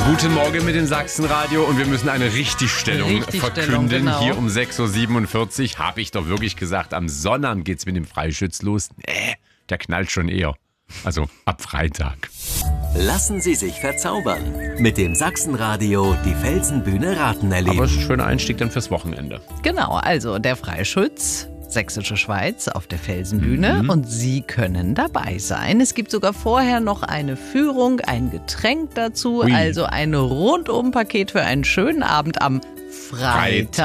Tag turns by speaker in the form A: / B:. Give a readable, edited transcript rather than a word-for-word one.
A: Guten Morgen mit dem Sachsenradio und wir müssen eine Richtigstellung verkünden.
B: Genau.
A: Hier um 6.47 Uhr habe ich doch wirklich gesagt, am Sonnabend geht's mit dem Freischütz los. Nee, der knallt schon eher. Also ab Freitag.
C: Lassen Sie sich verzaubern. Mit dem Sachsenradio die Felsenbühne Raten erleben.
A: Aber es ist ein schöner Einstieg dann fürs Wochenende.
B: Genau, also der Freischütz, Sächsische Schweiz auf der Felsenbühne und Sie können dabei sein. Es gibt sogar vorher noch eine Führung, ein Getränk dazu,
A: Ui.
B: also ein Rundum-Paket für einen schönen Abend am Freitag.